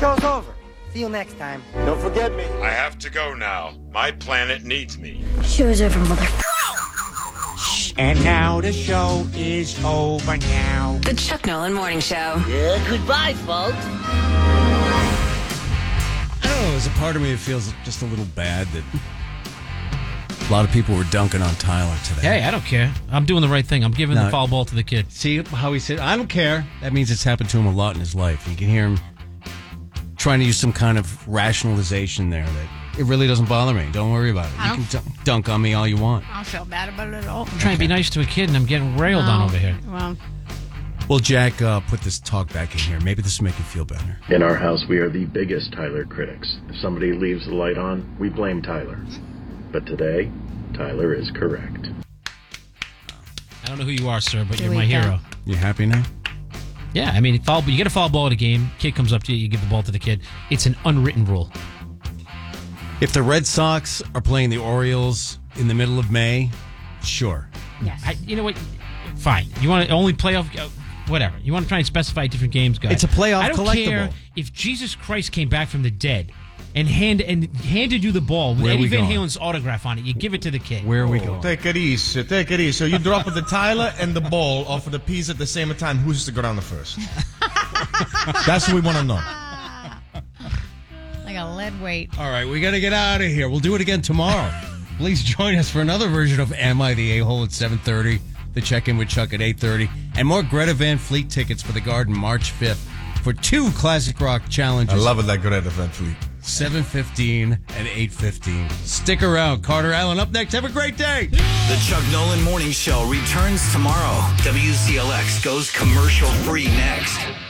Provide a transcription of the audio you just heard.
Show's over. See you next time. Don't forget me. I have to go now. My planet needs me. Show's over, mother. And now the show is over now. The Chuck Nolan Morning Show. Yeah, goodbye, folks. I don't know, there's a part of me that feels just a little bad that a lot of people were dunking on Tyler today. Hey, I don't care. I'm doing the right thing. I'm giving the foul ball to the kid. See how he said, I don't care. That means it's happened to him a lot in his life. You can hear him trying to use some kind of rationalization there that it really doesn't bother me. Don't worry about it. You can dunk on me all you want. I don't feel bad about it at all. I'm trying to be nice to a kid, and I'm getting railed on over here. Well, Jack, put this talk back in here. Maybe this will make you feel better. In our house, we are the biggest Tyler critics. If somebody leaves the light on, we blame Tyler. But today, Tyler is correct. I don't know who you are, sir, but you're my hero. You happy now? Yeah, I mean, you get a foul ball at a game, kid comes up to you, you give the ball to the kid. It's an unwritten rule. If the Red Sox are playing the Orioles in the middle of May, sure. Yes. You know what? Fine. You want to only playoff... whatever. You want to try and specify different games, guys. It's a playoff collectible. I don't care if Jesus Christ came back from the dead and handed you the ball with Eddie Van Halen's autograph on it. You give it to the kid. Where are we going? Take it easy. Take it easy. So you drop the Tyler and the ball off of the piece at the same time. Who's the ground first? That's what we want to know. Like a lead weight. All right, we got to get out of here. We'll do it again tomorrow. Please join us for another version of Am I the A-Hole at 7:30, the Check-In with Chuck at 8:30, and more Greta Van Fleet tickets for the Garden March 5th for 2 Classic Rock challenges. I love it, that Greta Van Fleet. 7:15 and 8:15. Stick around. Carter Allen up next. Have a great day. The Chuck Nolan Morning Show returns tomorrow. WCLX goes commercial free next.